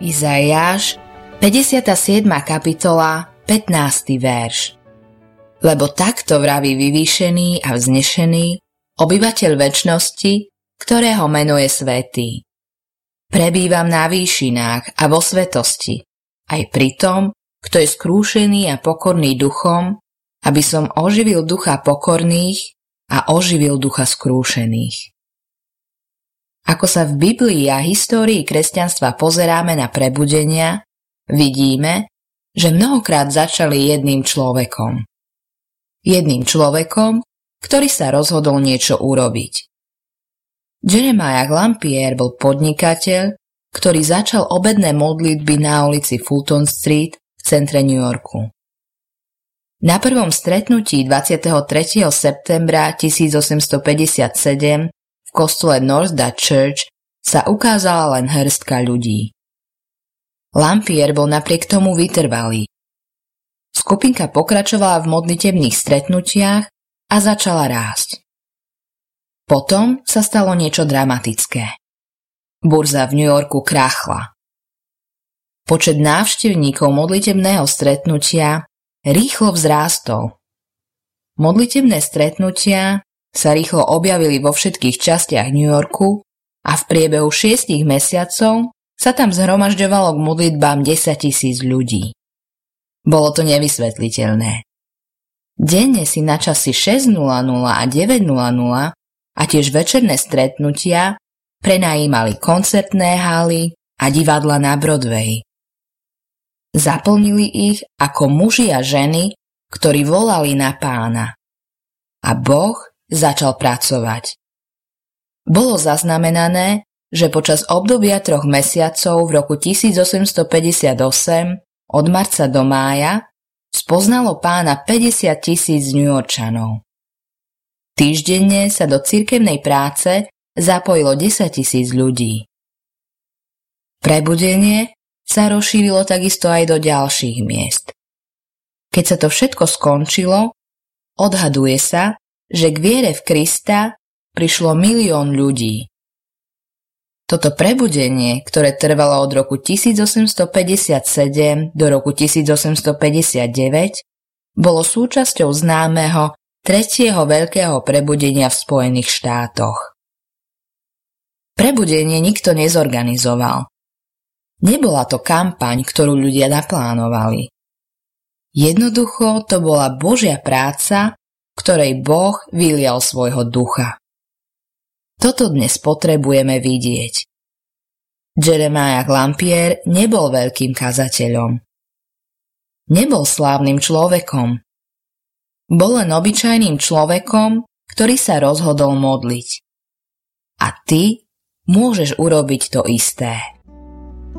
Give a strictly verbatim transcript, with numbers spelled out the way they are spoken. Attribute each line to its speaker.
Speaker 1: Izaiáš, päťdesiata siedma kapitola, pätnásty verš. Lebo takto vraví vyvýšený a vznešený, obyvateľ večnosti, ktorého meno je svätý. Prebývam na výšinách a vo svetosti, aj pri tom, kto je skrúšený a pokorný duchom, aby som oživil ducha pokorných a oživil ducha skrúšených. Ako sa v Biblii a histórii kresťanstva pozeráme na prebudenia, vidíme, že mnohokrát začali jedným človekom. Jedným človekom, ktorý sa rozhodol niečo urobiť. Jeremiah Glanpier bol podnikateľ, ktorý začal obedné modlitby na ulici Fulton Street v centre New Yorku. Na prvom stretnutí dvadsiateho tretieho septembra tisícosemstopäťdesiatsedem v kostole North Dutch Church sa ukázala len hrstka ľudí. Glanpier bol napriek tomu vytrvalý. Skupinka pokračovala v modlitebných stretnutiach a začala rásť. Potom sa stalo niečo dramatické. Burza v New Yorku kráchla. Počet návštevníkov modlitebného stretnutia rýchlo vzrástol. Modlitebné stretnutia sa rýchlo objavili vo všetkých častiach New Yorku a v priebehu šiestich mesiacov sa tam zhromažďovalo k modlitbám desaťtisíc ľudí. Bolo to nevysvetliteľné. Denne si na časy šesť a deväť a tiež večerné stretnutia prenajímali koncertné haly a divadla na Broadway. Zaplnili ich ako muži a ženy, ktorí volali na Pána. A Boh začal pracovať. Bolo zaznamenané, že počas obdobia troch mesiacov v roku tisícosemstopäťdesiatosem od marca do mája spoznalo Pána päťdesiat tisíc Newyorčanov. Týždenne sa do cirkevnej práce zapojilo desaťtisíc ľudí. Prebudenie sa rozšírilo takisto aj do ďalších miest. Keď sa to všetko skončilo, odhaduje sa, že k viere v Krista prišlo milión ľudí. Toto prebudenie, ktoré trvalo od roku tisícosemstopäťdesiatsedem do roku tisícosemstopäťdesiatdeväť, bolo súčasťou známeho tretieho veľkého prebudenia v Spojených štátoch. Prebudenie nikto nezorganizoval. Nebola to kampaň, ktorú ľudia naplánovali. Jednoducho to bola Božia práca, ktorej Boh vylial svojho ducha. Toto dnes potrebujeme vidieť. Jeremiah Glanpier nebol veľkým kazateľom. Nebol slávnym človekom. Bol len obyčajným človekom, ktorý sa rozhodol modliť. A ty môžeš urobiť to isté.